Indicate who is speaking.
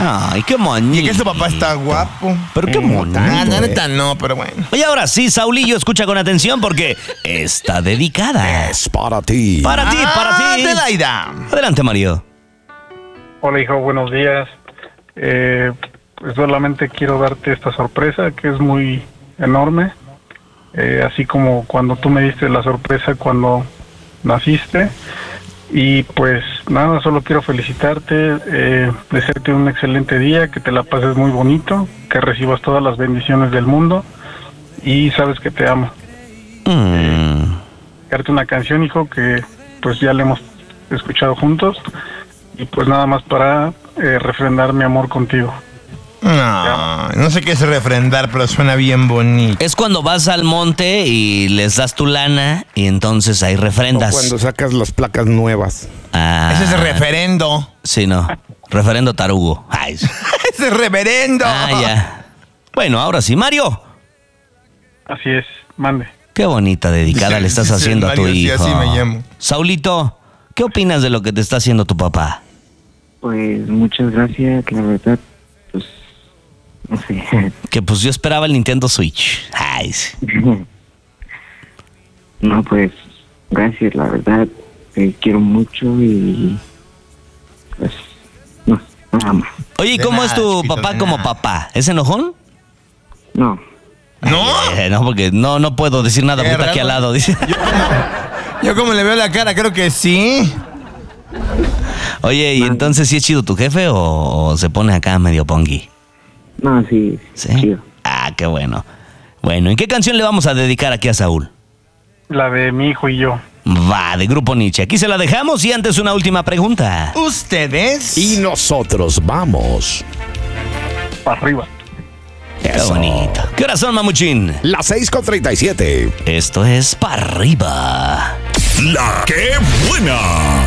Speaker 1: Ay, qué bonito.
Speaker 2: Y que su papá está guapo.
Speaker 1: Pero qué bonito.
Speaker 2: La neta no, pero bueno.
Speaker 1: Y ahora sí, Saulillo, escucha con atención porque está dedicada.
Speaker 3: Es para ti.
Speaker 1: Para ti, para ti.
Speaker 2: Adelaida.
Speaker 1: Adelante, Mario.
Speaker 4: Hola, hijo, buenos días. Pues solamente quiero darte esta sorpresa que es muy enorme. Así como cuando tú me diste la sorpresa cuando naciste. Y pues nada, solo quiero felicitarte, desearte un excelente día, que te la pases muy bonito, que recibas todas las bendiciones del mundo y sabes que te amo. Darte una canción, hijo, que pues ya la hemos escuchado juntos y pues nada más para refrendar mi amor contigo.
Speaker 2: No sé qué es refrendar, pero suena bien bonito.
Speaker 1: Es cuando vas al monte y les das tu lana y entonces ahí
Speaker 3: O
Speaker 1: refrendas.
Speaker 3: cuando sacas las placas nuevas.
Speaker 1: Ah,
Speaker 2: Ese es referendo.
Speaker 1: Sí, no. Referendo tarugo. Ay.
Speaker 2: Ese es reverendo.
Speaker 1: Ah, ya. Bueno, ahora sí, Mario.
Speaker 4: Así es, mande.
Speaker 1: Qué bonita dedicada le estás
Speaker 2: Dice
Speaker 1: haciendo a tu
Speaker 2: Mario, sí,
Speaker 1: hijo.
Speaker 2: así me llamo.
Speaker 1: Saulito, ¿qué opinas de lo que te está haciendo tu papá?
Speaker 5: Pues muchas gracias, la verdad, pues no sé.
Speaker 1: Que pues yo esperaba el Nintendo Switch. Ay, sí.
Speaker 5: No, pues gracias, la verdad, te quiero mucho y pues no, nada más.
Speaker 1: Oye, ¿y
Speaker 2: De
Speaker 1: cómo
Speaker 2: nada,
Speaker 1: es tu
Speaker 2: chiquito,
Speaker 1: papá
Speaker 2: de
Speaker 1: como
Speaker 2: nada.
Speaker 1: papá? ¿Es enojón?
Speaker 5: No,
Speaker 2: ¿No?
Speaker 1: No, porque no puedo decir nada
Speaker 2: Qué
Speaker 1: porque está aquí al
Speaker 2: raro.
Speaker 1: lado. Dice.
Speaker 2: Yo como le veo la cara, creo que sí.
Speaker 1: Oye, ¿y entonces sí es chido tu jefe o se pone acá medio pongui?
Speaker 5: no, sí,
Speaker 1: ¿Sí?
Speaker 5: chido.
Speaker 1: Ah, qué bueno. Bueno, ¿y qué canción le vamos a dedicar aquí a Saúl?
Speaker 4: La de mi hijo y yo.
Speaker 1: Va, de Grupo Nietzsche. Aquí se la dejamos y antes una última pregunta.
Speaker 2: ¿Ustedes?
Speaker 3: Y nosotros vamos.
Speaker 4: Para arriba.
Speaker 1: Qué
Speaker 3: Eso.
Speaker 1: bonito. ¿Qué horas son, mamuchín?
Speaker 3: Las 6:37.
Speaker 1: Esto es Pa' Arriba.
Speaker 6: La que buena.